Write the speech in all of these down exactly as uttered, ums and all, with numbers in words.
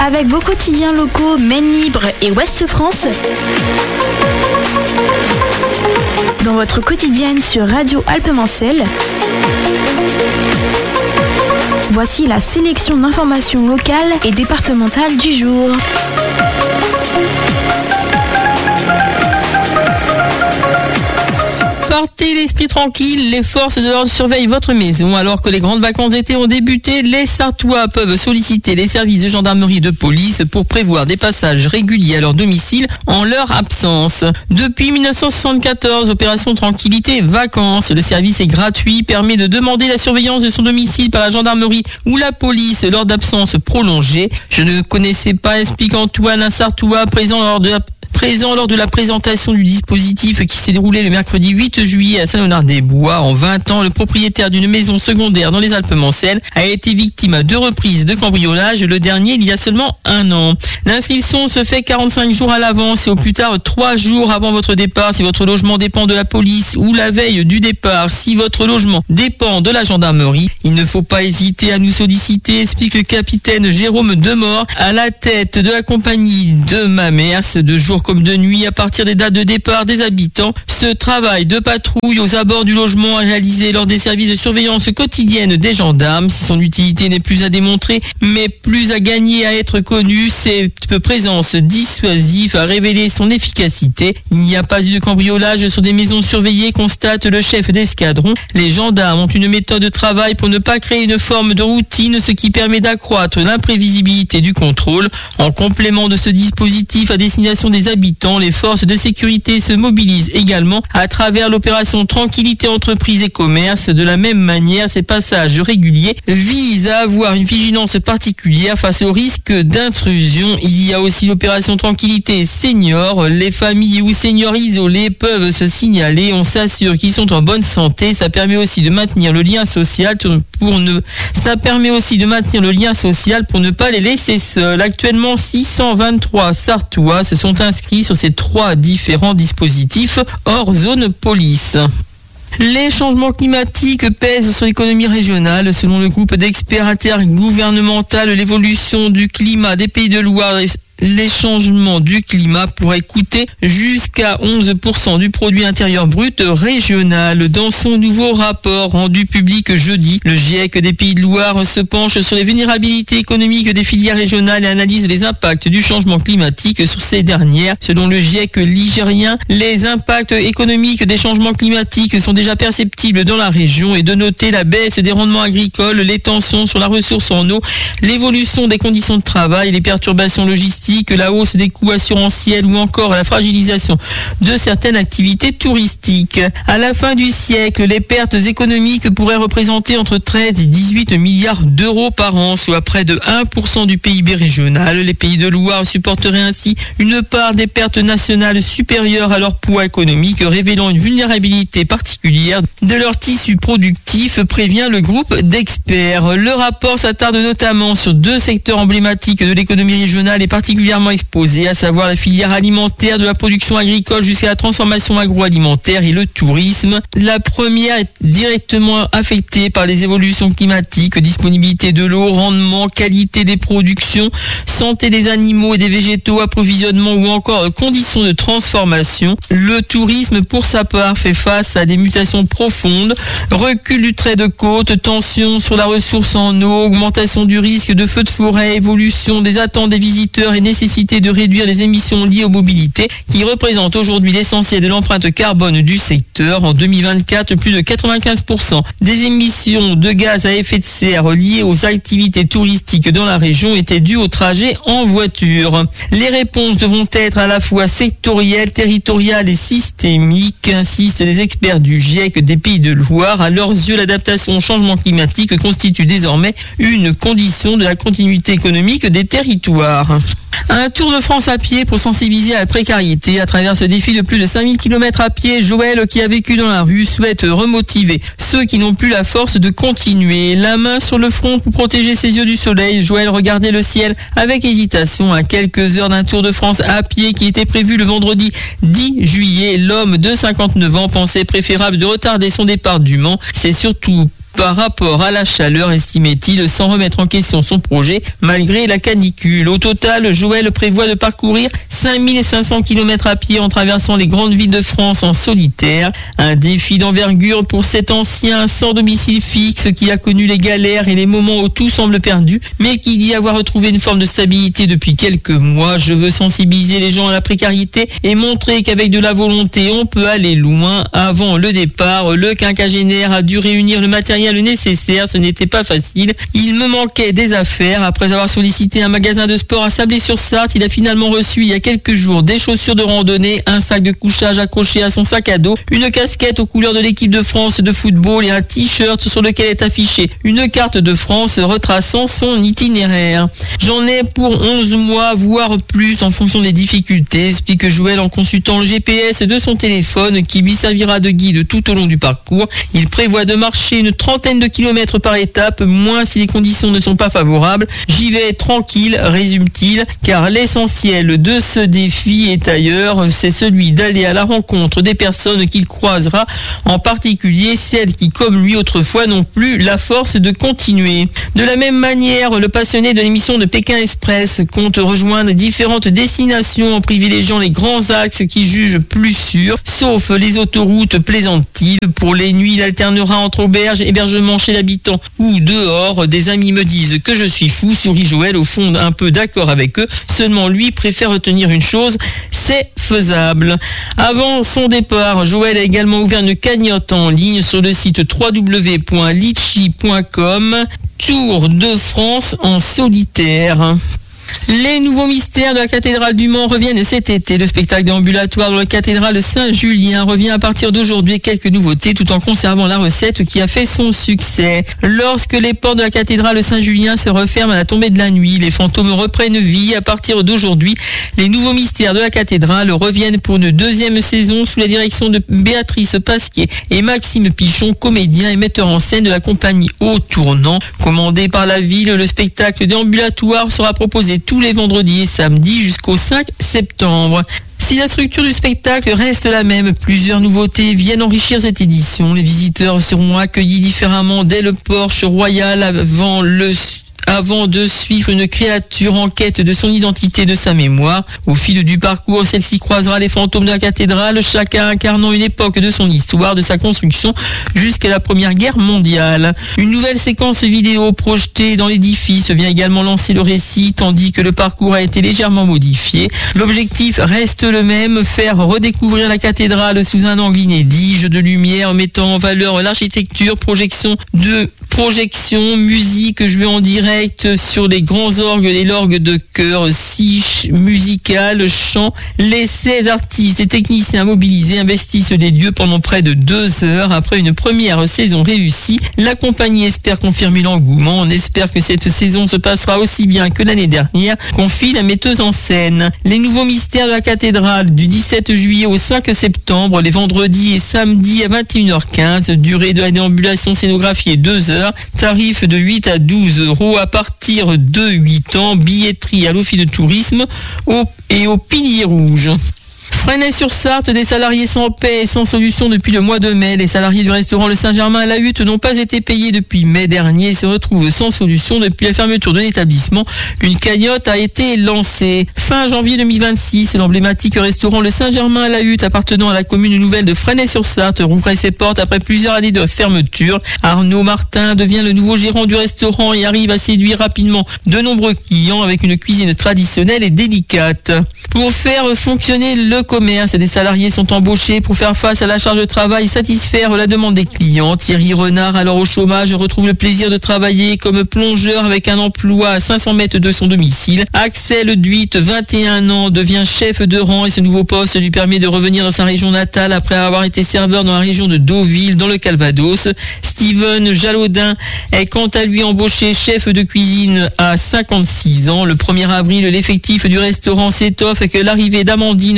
Avec vos quotidiens locaux Maine Libre et Ouest France, dans votre quotidienne sur Radio Alpes-Mancelles, voici la sélection d'informations locales et départementales du jour. Partez l'esprit tranquille, les forces de l'ordre surveillent votre maison. Alors que les grandes vacances d'été ont débuté, les Sarthois peuvent solliciter les services de gendarmerie et de police pour prévoir des passages réguliers à leur domicile en leur absence. Depuis dix-neuf cent soixante-quatorze, opération Tranquillité Vacances, le service est gratuit, permet de demander la surveillance de son domicile par la gendarmerie ou la police lors d'absences prolongées. Je ne connaissais pas, explique Antoine, un Sarthois présent lors de la Présent lors de la présentation du dispositif qui s'est déroulé le mercredi huit juillet à Saint-Léonard-des-Bois. En vingt ans, le propriétaire d'une maison secondaire dans les Alpes-Mancelles a été victime à deux reprises de cambriolage, le dernier il y a seulement un an. L'inscription se fait quarante-cinq jours à l'avance et au plus tard trois jours avant votre départ si votre logement dépend de la police, ou la veille du départ si votre logement dépend de la gendarmerie. Il ne faut pas hésiter à nous solliciter, explique le capitaine Jérôme Demort à la tête de la compagnie de Mamers, de jour comme de nuit à partir des dates de départ des habitants. Ce travail de patrouille aux abords du logement est réalisé lors des services de surveillance quotidienne des gendarmes. Si son utilité n'est plus à démontrer, mais plus à gagner à être connue, cette présence dissuasive a révélé son efficacité. Il n'y a pas eu de cambriolage sur des maisons surveillées, constate le chef d'escadron. Les gendarmes ont une méthode de travail pour ne pas créer une forme de routine, ce qui permet d'accroître l'imprévisibilité du contrôle. En complément de ce dispositif à destination des habitants, les forces de sécurité se mobilisent également à travers l'opération Tranquillité Entreprises et Commerce. De la même manière, ces passages réguliers visent à avoir une vigilance particulière face au risque d'intrusion. Il y a aussi l'opération Tranquillité Senior. Les familles ou seniors isolés peuvent se signaler. On s'assure qu'ils sont en bonne santé. Ça permet aussi de maintenir le lien social pour ne, ça permet aussi de maintenir le lien social pour ne pas les laisser seuls. Actuellement, six cent vingt-trois Sarthois se sont inscrits sur ces trois différents dispositifs hors zone police. Les changements climatiques pèsent sur l'économie régionale. Selon le groupe d'experts intergouvernemental, l'évolution du climat des Pays de Loire, les changements du climat pourraient coûter jusqu'à onze pour cent du produit intérieur brut régional. Dans son nouveau rapport rendu public jeudi, le GIEC des Pays de Loire se penche sur les vulnérabilités économiques des filières régionales et analyse les impacts du changement climatique sur ces dernières. Selon le GIEC ligérien, les impacts économiques des changements climatiques sont déjà perceptibles dans la région et de noter la baisse des rendements agricoles, les tensions sur la ressource en eau, l'évolution des conditions de travail, les perturbations logistiques, que la hausse des coûts assurantiels ou encore la fragilisation de certaines activités touristiques. À la fin du siècle, les pertes économiques pourraient représenter entre treize et dix-huit milliards d'euros par an, soit près de un pour cent du P I B régional. Les Pays de Loire supporteraient ainsi une part des pertes nationales supérieure à leur poids économique, révélant une vulnérabilité particulière de leur tissu productif, prévient le groupe d'experts. Le rapport s'attarde notamment sur deux secteurs emblématiques de l'économie régionale et particulièrement exposés, à savoir la filière alimentaire, de la production agricole jusqu'à la transformation agroalimentaire et le tourisme. La première est directement affectée par les évolutions climatiques, disponibilité de l'eau, rendement, qualité des productions, santé des animaux et des végétaux, approvisionnement ou encore conditions de transformation. Le tourisme, pour sa part, fait face à des mutations profondes, recul du trait de côte, tension sur la ressource en eau, augmentation du risque de feux de forêt, évolution des attentes des visiteurs et nécessité de réduire les émissions liées aux mobilités qui représentent aujourd'hui l'essentiel de l'empreinte carbone du secteur. En deux mille vingt-quatre, plus de quatre-vingt-quinze pour cent des émissions de gaz à effet de serre liées aux activités touristiques dans la région étaient dues au trajet en voiture. Les réponses devront être à la fois sectorielles, territoriales et systémiques, insistent les experts du GIEC des Pays de Loire. À leurs yeux, l'adaptation au changement climatique constitue désormais une condition de la continuité économique des territoires. Un tour de France à pied pour sensibiliser à la précarité. À travers ce défi de plus de cinq mille kilomètres à pied, Joël, qui a vécu dans la rue, souhaite remotiver ceux qui n'ont plus la force de continuer. La main sur le front pour protéger ses yeux du soleil, Joël regardait le ciel avec hésitation à quelques heures d'un Tour de France à pied qui était prévu le vendredi dix juillet. L'homme de cinquante-neuf ans pensait préférable de retarder son départ du Mans. C'est surtout par rapport à la chaleur, estimait-il, sans remettre en question son projet malgré la canicule. Au total, Joël prévoit de parcourir cinq mille cinq cents kilomètres à pied en traversant les grandes villes de France en solitaire. Un défi d'envergure pour cet ancien sans domicile fixe qui a connu les galères et les moments où tout semble perdu, mais qui dit avoir retrouvé une forme de stabilité depuis quelques mois. Je veux sensibiliser les gens à la précarité et montrer qu'avec de la volonté, on peut aller loin. Avant le départ, le quinquagénaire a dû réunir le matériel nécessaire. Ce n'était pas facile. Il me manquait des affaires. Après avoir sollicité un magasin de sport à Sablé-sur-Sarthe, il a finalement reçu il y a quelques jours des chaussures de randonnée, un sac de couchage accroché à son sac à dos, une casquette aux couleurs de l'équipe de France de football et un t-shirt sur lequel est affichée une carte de France retraçant son itinéraire. J'en ai pour onze mois, voire plus en fonction des difficultés, explique Joël en consultant le G P S de son téléphone qui lui servira de guide tout au long du parcours. Il prévoit de marcher une trentaine de kilomètres par étape, moins si les conditions ne sont pas favorables. J'y vais tranquille, résume-t-il, car l'essentiel de ce défi est ailleurs, c'est celui d'aller à la rencontre des personnes qu'il croisera, en particulier celles qui, comme lui autrefois, n'ont plus la force de continuer. De la même manière, le passionné de l'émission de Pékin Express compte rejoindre différentes destinations en privilégiant les grands axes qu'il juge plus sûrs, sauf les autoroutes, plaisante-t-il. Pour les nuits, il alternera entre auberge, hébergement chez l'habitant ou dehors. Des amis me disent que je suis fou, sourit Joël, au fond un peu d'accord avec eux. Seulement lui préfère retenir une chose, c'est faisable. Avant son départ, Joël a également ouvert une cagnotte en ligne sur le site w w w point litchi point com. Tour de France en solitaire. Les nouveaux mystères de la cathédrale du Mans reviennent cet été. Le spectacle déambulatoire dans la cathédrale Saint-Julien revient à partir d'aujourd'hui avec quelques nouveautés tout en conservant la recette qui a fait son succès. Lorsque les portes de la cathédrale Saint-Julien se referment à la tombée de la nuit, les fantômes reprennent vie. À partir d'aujourd'hui, les nouveaux mystères de la cathédrale reviennent pour une deuxième saison sous la direction de Béatrice Pasquier et Maxime Pichon, comédiens et metteurs en scène de la compagnie Au Tournant. Commandé par la ville, le spectacle déambulatoire sera proposé tous les vendredis et samedis jusqu'au cinq septembre. Si la structure du spectacle reste la même, plusieurs nouveautés viennent enrichir cette édition. Les visiteurs seront accueillis différemment dès le porche royal avant le avant de suivre une créature en quête de son identité, de sa mémoire. Au fil du parcours, celle-ci croisera les fantômes de la cathédrale, chacun incarnant une époque de son histoire, de sa construction jusqu'à la Première Guerre mondiale. Une nouvelle séquence vidéo projetée dans l'édifice vient également lancer le récit, tandis que le parcours a été légèrement modifié. L'objectif reste le même, faire redécouvrir la cathédrale sous un angle inédit, jeu de lumière mettant en valeur l'architecture, projection de projection, musique jouée en direct sur les grands orgues et l'orgue de chœur, scie musicale, chant. Les seize artistes et techniciens mobilisés investissent les lieux pendant près de deux heures. Après une première saison réussie, la compagnie espère confirmer l'engouement. On espère que cette saison se passera aussi bien que l'année dernière, confie la metteuse en scène. Les nouveaux mystères de la cathédrale du dix-sept juillet au cinq septembre, les vendredis et samedis à vingt et une heures quinze. Durée de la déambulation scénographiée deux heures. Tarif de huit à douze euros à partir de huit ans. Billetterie à l'Office de tourisme au, et au Pilier Rouge. Fresnay-sur-Sarthe, des salariés sans paie et sans solution depuis le mois de mai. Les salariés du restaurant Le Saint-Germain à la Hutte n'ont pas été payés depuis mai dernier et se retrouvent sans solution depuis la fermeture de l'établissement. Une cagnotte a été lancée. Fin janvier deux mille vingt-six, l'emblématique restaurant Le Saint-Germain à la Hutte, appartenant à la commune nouvelle de Fresnay-sur-Sarthe, rouvrait ses portes après plusieurs années de fermeture. Arnaud Martin devient le nouveau gérant du restaurant et arrive à séduire rapidement de nombreux clients avec une cuisine traditionnelle et délicate. Pour faire fonctionner le commerce, des salariés sont embauchés pour faire face à la charge de travail et satisfaire la demande des clients. Thierry Renard, alors au chômage, retrouve le plaisir de travailler comme plongeur avec un emploi à cinq cents mètres de son domicile. Axel Duit, vingt et un ans, devient chef de rang et ce nouveau poste lui permet de revenir dans sa région natale après avoir été serveur dans la région de Deauville, dans le Calvados. Steven Jalaudin est quant à lui embauché chef de cuisine à cinquante-six ans. Le premier avril, l'effectif du restaurant s'étoffe avec l'arrivée d'Amandine Feillard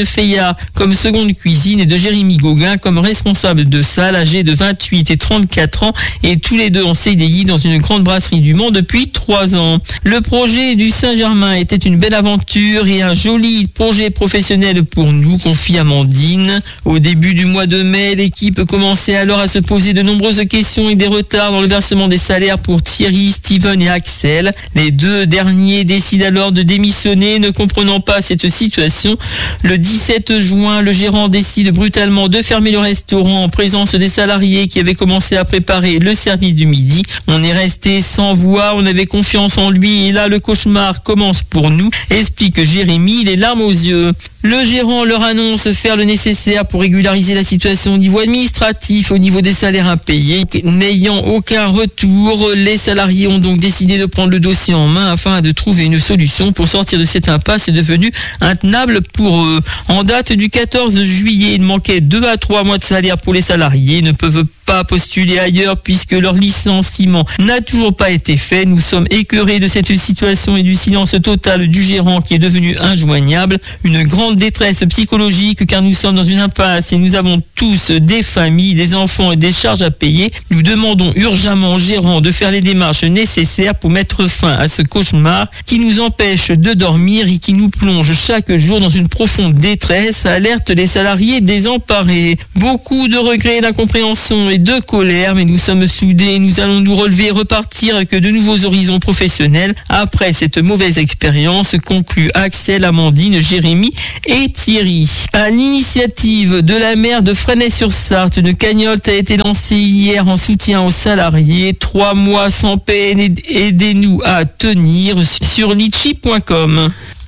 Léa comme seconde cuisine et de Jérémy Gauguin comme responsable de salle, âgé de vingt-huit et trente-quatre ans, et tous les deux en C D I dans une grande brasserie du Mans depuis trois ans. Le projet du Saint-Germain était une belle aventure et un joli projet professionnel pour nous, confie Amandine. Au début du mois de mai, l'équipe commençait alors à se poser de nombreuses questions et des retards dans le versement des salaires pour Thierry, Steven et Axel. Les deux derniers décident alors de démissionner, ne comprenant pas cette situation. Le dix-sept juin, le gérant décide brutalement de fermer le restaurant en présence des salariés qui avaient commencé à préparer le service du midi. On est resté sans voix, on avait confiance en lui et là le cauchemar commence pour nous, explique Jérémy, les larmes aux yeux. Le gérant leur annonce faire le nécessaire pour régulariser la situation au niveau administratif, au niveau des salaires impayés. N'ayant aucun retour, les salariés ont donc décidé de prendre le dossier en main afin de trouver une solution pour sortir de cette impasse devenue intenable pour eux. En date du quatorze juillet, il manquait deux à trois mois de salaire pour les salariés. Ils ne peuvent pas postuler ailleurs puisque leur licenciement n'a toujours pas été fait. Nous sommes écœurés de cette situation et du silence total du gérant qui est devenu injoignable. Une grande détresse psychologique car nous sommes dans une impasse et nous avons tous des familles, des enfants et des charges à payer. Nous demandons urgemment au gérant de faire les démarches nécessaires pour mettre fin à ce cauchemar qui nous empêche de dormir et qui nous plonge chaque jour dans une profonde détresse, alerte les salariés désemparés. Beaucoup de regrets et d'incompréhension et de colère, mais nous sommes soudés, nous allons nous relever et repartir avec de nouveaux horizons professionnels après cette mauvaise expérience, conclut Axel, Amandine, Jérémy et Thierry. À l'initiative de la maire de Fresnay-sur-Sarthe, une cagnotte a été lancée hier en soutien aux salariés. Trois mois sans peine, aidez-nous à tenir sur litchi point com.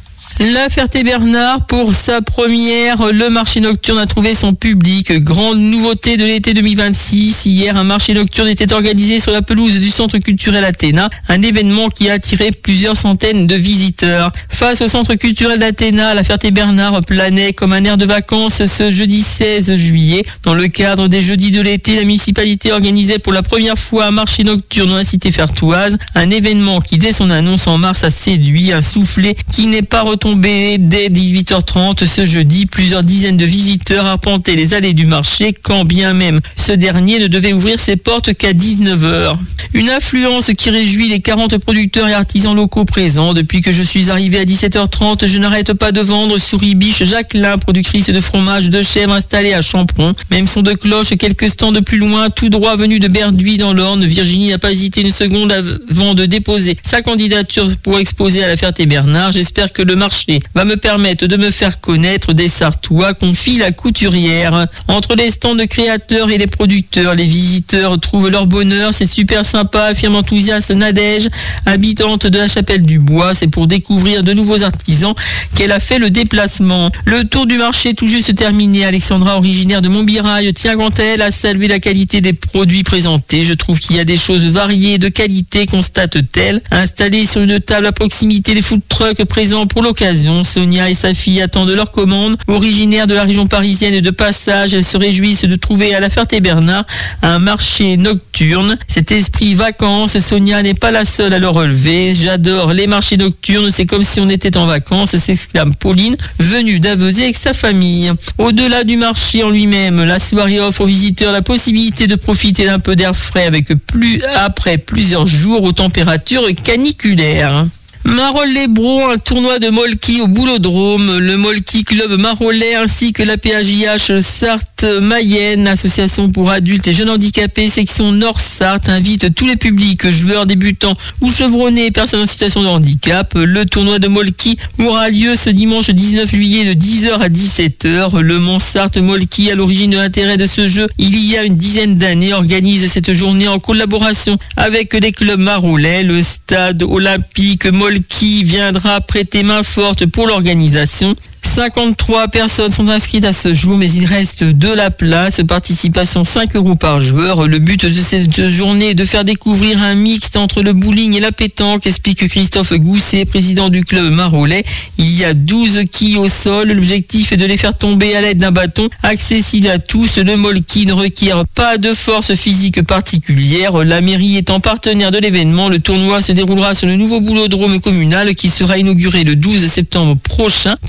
La Ferté-Bernard, pour sa première, le marché nocturne a trouvé son public. Grande nouveauté de l'été deux mille vingt-six. Hier, un marché nocturne était organisé sur la pelouse du centre culturel Athéna, un événement qui a attiré plusieurs centaines de visiteurs. Face au centre culturel d'Athéna, la Ferté-Bernard planait comme un air de vacances ce jeudi seize juillet. Dans le cadre des jeudis de l'été, la municipalité organisait pour la première fois un marché nocturne dans la cité fertoise, un événement qui, dès son annonce en mars, a séduit, un soufflet qui n'est pas retombé. Dès dix-huit heures trente ce jeudi, plusieurs dizaines de visiteurs arpentaient les allées du marché, quand bien même ce dernier ne devait ouvrir ses portes qu'à dix-neuf heures. Une affluence qui réjouit les quarante producteurs et artisans locaux présents. Depuis que je suis arrivé à dix-sept heures trente, je n'arrête pas de vendre Souris Biche Jacqueline, productrice de fromage de chèvre installée à Champron. Même son de cloche, quelques stands de plus loin, tout droit venu de Berduy dans l'Orne. Virginie n'a pas hésité une seconde avant de déposer sa candidature pour exposer à la Ferté-Bernard. J'espère que le marché va me permettre de me faire connaître des Sartois, confie la couturière. Entre les stands de créateurs et les producteurs, les visiteurs trouvent leur bonheur. C'est super sympa, affirme enthousiaste Nadège, habitante de la Chapelle du Bois. C'est pour découvrir de nouveaux artisans qu'elle a fait le déplacement. Le tour du marché tout juste terminé. Alexandra, originaire de Montbirail, tient quant à elle à saluer la qualité des produits présentés. Je trouve qu'il y a des choses variées et de qualité, constate-t-elle. Installée sur une table à proximité des food trucks présents pour l'occasion, Sonia et sa fille attendent leur commande. Originaire de la région parisienne de passage, elles se réjouissent de trouver à la Ferté-Bernard un marché nocturne. Cet esprit vacances, Sonia n'est pas la seule à le relever. J'adore les marchés nocturnes, c'est comme si on était en vacances, s'exclame Pauline, venue d'Avezé avec sa famille. Au-delà du marché en lui-même, la soirée offre aux visiteurs la possibilité de profiter d'un peu d'air frais avec plus après plusieurs jours aux températures caniculaires. Marolles-les-Bros, un tournoi de molki au Boulodrome. Le Molki Club Marolais ainsi que la P A J H Sarthe-Mayenne, association pour adultes et jeunes handicapés, section Nord-Sarthe, invite tous les publics, joueurs débutants ou chevronnés, personnes en situation de handicap. Le tournoi de molki aura lieu ce dimanche dix-neuf juillet de dix heures à dix-sept heures. Le Mont Sarthe Molki, à l'origine de l'intérêt de ce jeu, il y a une dizaine d'années, organise cette journée en collaboration avec les clubs marolais. Le stade olympique Molki qui viendra prêter main forte pour l'organisation. cinquante-trois personnes sont inscrites à ce jour, mais il reste de la place. Participation cinq euros par joueur. Le but de cette journée est de faire découvrir un mixte entre le bowling et la pétanque, explique Christophe Gousset, président du club marolais. Il y a douze quilles au sol. L'objectif est de les faire tomber à l'aide d'un bâton accessible à tous. Le molki ne requiert pas de force physique particulière. La mairie étant partenaire de l'événement, le tournoi se déroulera sur le nouveau boulodrome communal qui sera inauguré le douze septembre prochain. Plateau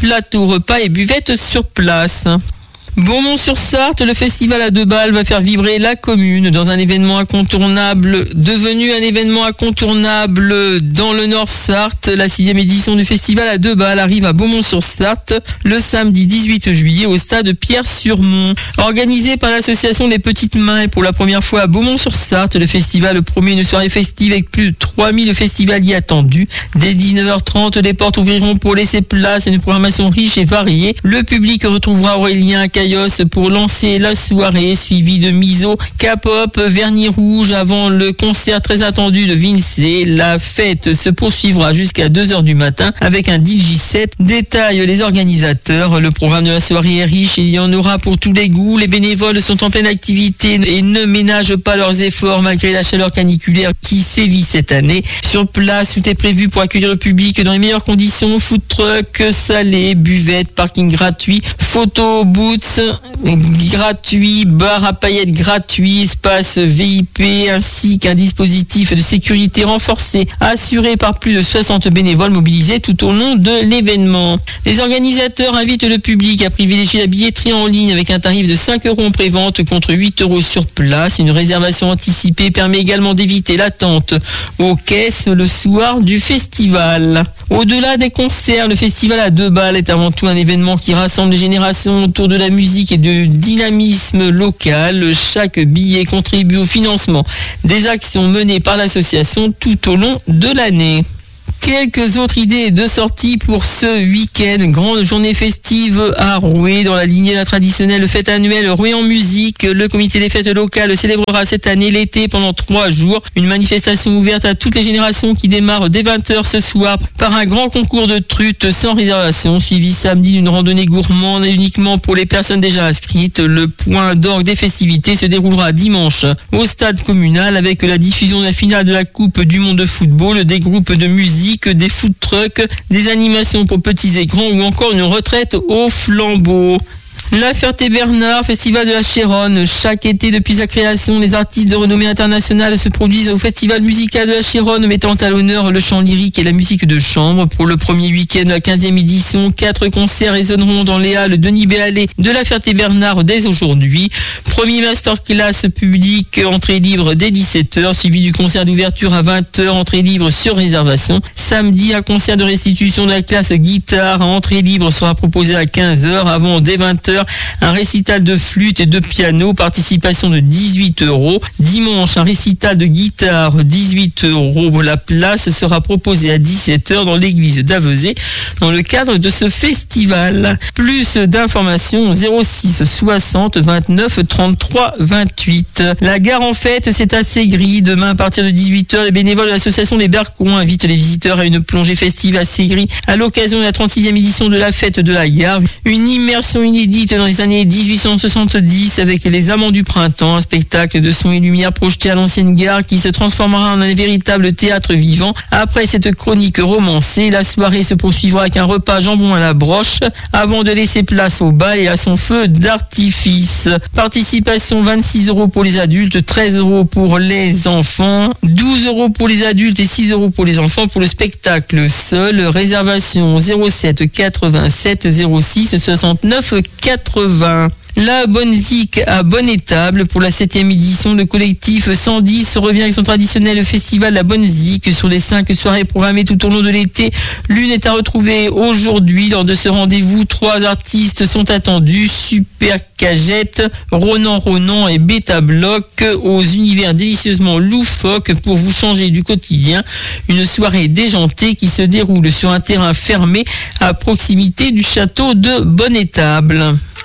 repas et buvette sur place. Beaumont-sur-Sarthe, le festival à deux balles va faire vibrer la commune dans un événement incontournable, devenu un événement incontournable dans le Nord-Sarthe. La sixième édition du festival à deux balles arrive à Beaumont-sur-Sarthe le samedi dix-huit juillet au stade Pierre-sur-Mont. Organisé par l'association Les Petites Mains et pour la première fois à Beaumont-sur-Sarthe, le festival promet une soirée festive avec plus de trois mille festivaliers attendus. Dès dix-neuf heures trente, les portes ouvriront pour laisser place à une programmation riche et variée. Le public retrouvera Aurélien Caillos pour lancer la soirée, suivi de Miso, K-pop, Vernis Rouge avant le concert très attendu de Vince. La fête se poursuivra jusqu'à deux heures du matin avec un D J set. Détaillent les organisateurs. Le programme de la soirée est riche et il y en aura pour tous les goûts. Les bénévoles sont en pleine activité et ne ménagent pas leurs efforts malgré la chaleur caniculaire qui sévit cette année. Sur place, tout est prévu pour accueillir le public dans les meilleures conditions. Food truck, salé, buvette, parking gratuit, photo booths gratuit, bar à paillettes gratuit, espace V I P ainsi qu'un dispositif de sécurité renforcé assuré par plus de soixante bénévoles mobilisés tout au long de l'événement. Les organisateurs invitent le public à privilégier la billetterie en ligne avec un tarif de cinq euros en pré-vente contre huit euros sur place. Une réservation anticipée permet également d'éviter l'attente aux caisses le soir du festival. Au-delà des concerts, le festival à deux balles est avant tout un événement qui rassemble les générations autour de la musique et de dynamisme local. Chaque billet contribue au financement des actions menées par l'association tout au long de l'année. Quelques autres idées de sortie pour ce week-end. Grande journée festive à Rouet dans la lignée de la traditionnelle fête annuelle Rouet en musique. Le comité des fêtes locales célébrera cette année l'été pendant trois jours. Une manifestation ouverte à toutes les générations qui démarre dès vingt heures ce soir par un grand concours de truites sans réservation, suivi samedi d'une randonnée gourmande uniquement pour les personnes déjà inscrites. Le point d'orgue des festivités se déroulera dimanche au stade communal avec la diffusion de la finale de la Coupe du Monde de football, des groupes de musique, des food trucks, des animations pour petits et grands ou encore une retraite au flambeau. La Ferté-Bernard, festival de la Chéronne. Chaque été depuis sa création, les artistes de renommée internationale se produisent au festival musical de la Chéronne, mettant à l'honneur le chant lyrique et la musique de chambre. Pour le premier week-end de la quinzième édition, quatre concerts résonneront dans les halles Denis Béalé de la Ferté-Bernard dès aujourd'hui. Premier masterclass public, entrée libre dès dix-sept heures, suivi du concert d'ouverture à vingt heures, entrée libre sur réservation. Samedi, un concert de restitution de la classe guitare, entrée libre sera proposé à quinze heures, avant dès vingt heures, un récital de flûte et de piano, participation de dix-huit euros. Dimanche, un récital de guitare, dix-huit euros. La place sera proposée à dix-sept heures dans l'église d'Avezé dans le cadre de ce festival. Plus d'informations zéro six soixante vingt-neuf trente-trois vingt-huit. La gare en fête, c'est à Ségris. Demain, à partir de dix-huit heures, les bénévoles de l'association Les Bercons invitent les visiteurs à une plongée festive à Ségris à l'occasion de la trente-sixième édition de la fête de la gare. Une immersion inédite dans les années dix-huit cent soixante-dix avec les Amants du Printemps, un spectacle de son et lumière projeté à l'ancienne gare qui se transformera en un véritable théâtre vivant. Après cette chronique romancée, la soirée se poursuivra avec un repas jambon à la broche avant de laisser place au bal et à son feu d'artifice. Participation vingt-six euros pour les adultes, treize euros pour les enfants, douze euros pour les adultes et six euros pour les enfants pour le spectacle seul. Réservation zéro sept quatre-vingt-sept zéro six soixante-neuf quatre-vingts. La Bonne Zik à Bonne-Étable pour la septième édition. Le collectif cent dix revient avec son traditionnel festival La Bonne Zik. Sur les cinq soirées programmées tout au long de l'été, l'une est à retrouver aujourd'hui. Lors de ce rendez-vous, trois artistes sont attendus. Super Cagette, Ronan Ronan et Beta Bloc aux univers délicieusement loufoques pour vous changer du quotidien. Une soirée déjantée qui se déroule sur un terrain fermé à proximité du château de Bonne-Étable.